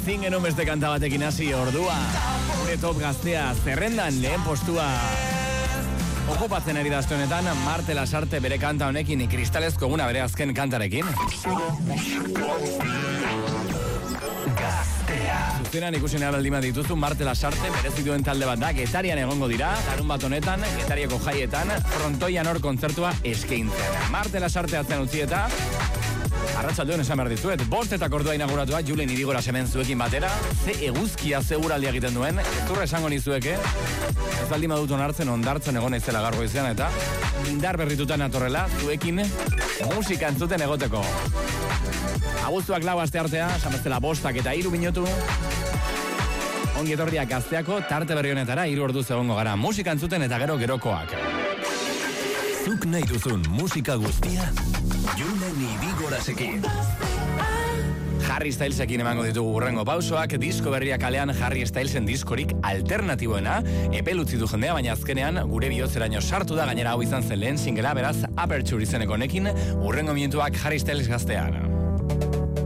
ezin genuen beste kanta batekin hasi ordua. Gure top gaztea zerrendan lehen postua okupatzen ari da aste honetan. Marte Lasarte bere kanta honekin kristalezko eguna bere azken kantarekin. Zuzenan ikusi nahi baldin bat dituzu, Marte Lasarte merezi duen talde bat da, Getarian egongo dira, larun bat honetan, Getariako jaietan, frontoian hor kontzertua eskaintzen. Marte Lasarte atzen utzi eta arratsaldeon esan behar dizuet, 5 ordua inauguratua, Julen Irigora hemen zuekin batera, ze eguzkia seguraldia egiten duen, ezurra esango nizueke, ez baldin badut onartzen ondartzen egon naizela gaur goizean eta indar berritutan atorrela, zuekin musika entzuten egoteko. Abuztuak 4 aste artea, samaztela 5 eta 3 minutu. Ongi etorriak Gazteako tarte berri honetara 3 orduz egongo gara musika entzuten eta gerokoak. Zuk nahi duzun musika guztia, Julen Irigorasekin. Harry Stylesekin emango ditugu hurrengo pausoak, disko berria kalean Harry Stylesen diskorik alternatiboena, epelutzi du jendea, baina azkenean gure bihotzeraino sartu da, gainera hau izan zen lehen singela, beraz Aperture izeneko honekin, hurrengo minutuak Harry Styles Gaztean.